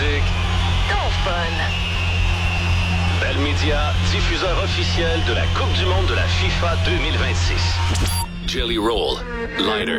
musique. Donc fun. Bell Media, diffuseur officiel de la Coupe du monde de la FIFA 2026. Jelly Roll, Lighter,